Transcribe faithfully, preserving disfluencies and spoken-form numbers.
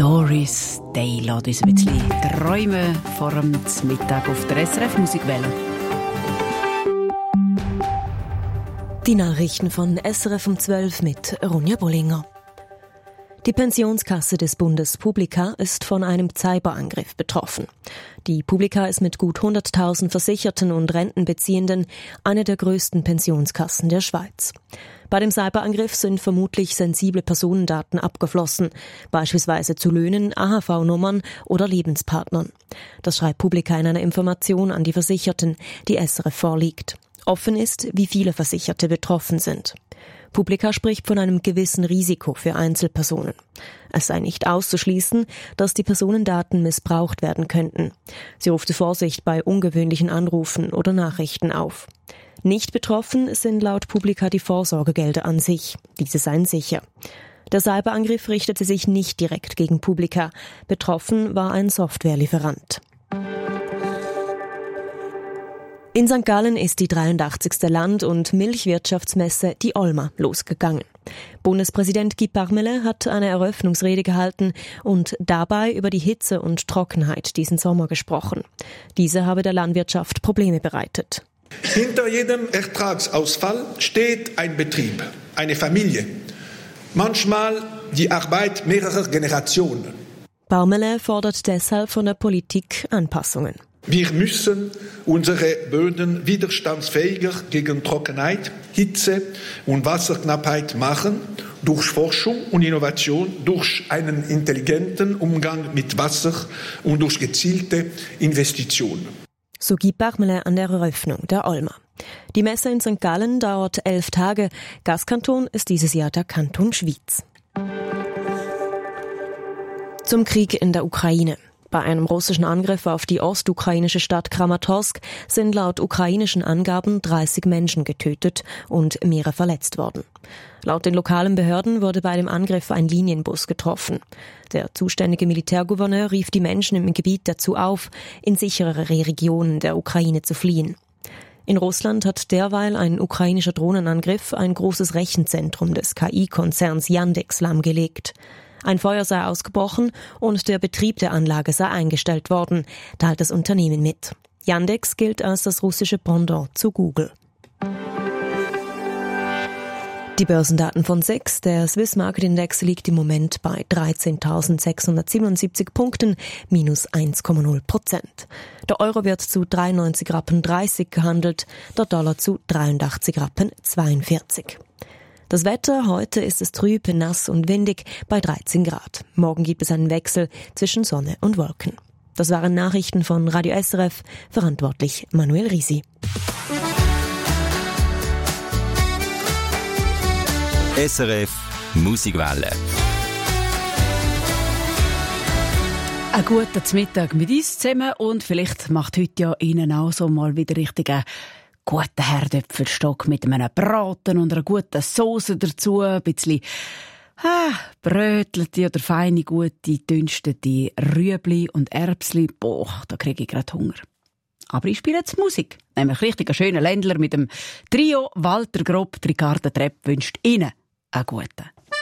Doris Day lässt uns ein bisschen träumen vor dem Mittag auf der S R F Musikwelle. Die Nachrichten von S R F um zwölf mit Ronja Bollinger. Die Pensionskasse des Bundes Publica ist von einem Cyberangriff betroffen. Die Publica ist mit gut hunderttausend Versicherten und Rentenbeziehenden eine der größten Pensionskassen der Schweiz. Bei dem Cyberangriff sind vermutlich sensible Personendaten abgeflossen, beispielsweise zu Löhnen, A H V-Nummern oder Lebenspartnern. Das schreibt Publica in einer Information an die Versicherten, die S R F vorliegt. Offen ist, wie viele Versicherte betroffen sind. Publica spricht von einem gewissen Risiko für Einzelpersonen. Es sei nicht auszuschließen, dass die Personendaten missbraucht werden könnten. Sie ruft zur Vorsicht bei ungewöhnlichen Anrufen oder Nachrichten auf. Nicht betroffen sind laut Publica die Vorsorgegelder an sich. Diese seien sicher. Der Cyberangriff richtete sich nicht direkt gegen Publica. Betroffen war ein Softwarelieferant. In Sankt Gallen ist die dreiundachtzigste Land- und Milchwirtschaftsmesse, die Olma, losgegangen. Bundespräsident Guy Parmelin hat eine Eröffnungsrede gehalten und dabei über die Hitze und Trockenheit diesen Sommer gesprochen. Diese habe der Landwirtschaft Probleme bereitet. Hinter jedem Ertragsausfall steht ein Betrieb, eine Familie. Manchmal die Arbeit mehrerer Generationen. Parmelin fordert deshalb von der Politik Anpassungen. Wir müssen unsere Böden widerstandsfähiger gegen Trockenheit, Hitze und Wasserknappheit machen, durch Forschung und Innovation, durch einen intelligenten Umgang mit Wasser und durch gezielte Investitionen. So Guy Parmelin an der Eröffnung der Olma. Die Messe in Sankt Gallen dauert elf Tage. Gastkanton ist dieses Jahr der Kanton Schwyz. Zum Krieg in der Ukraine. Bei einem russischen Angriff auf die ostukrainische Stadt Kramatorsk sind laut ukrainischen Angaben dreißig Menschen getötet und mehrere verletzt worden. Laut den lokalen Behörden wurde bei dem Angriff ein Linienbus getroffen. Der zuständige Militärgouverneur rief die Menschen im Gebiet dazu auf, in sicherere Regionen der Ukraine zu fliehen. In Russland hat derweil ein ukrainischer Drohnenangriff ein großes Rechenzentrum des K I-Konzerns Yandex lahmgelegt. Ein Feuer sei ausgebrochen und der Betrieb der Anlage sei eingestellt worden, teilt das Unternehmen mit. Yandex gilt als das russische Pendant zu Google. Die Börsendaten von S E X, der Swiss Market Index, liegt im Moment bei dreizehntausendsechshundertsiebenundsiebzig Punkten, minus eins Komma null Prozent. Der Euro wird zu dreiundneunzig Rappen dreißig gehandelt, der Dollar zu dreiundachtzig Rappen zweiundvierzig. Das Wetter, heute ist es trüb, nass und windig bei dreizehn Grad. Morgen gibt es einen Wechsel zwischen Sonne und Wolken. Das waren Nachrichten von Radio S R F, verantwortlich Manuel Risi. S R F Musikwelle. Ein guter Mittag mit uns zusammen und vielleicht macht heute ja Ihnen auch so mal wieder richtigen guten Herdöpfelstock mit einem Braten und einer guten Soße dazu, ein bisschen ah, brötelte oder feine, gute, dünstete Rüebli und Erbsli. Boah, da kriege ich gerade Hunger. Aber ich spiele jetzt Musik, nämlich richtig einen schönen Ländler mit dem Trio Walter Grob, Ricarda Trepp wünscht Ihnen einen guten.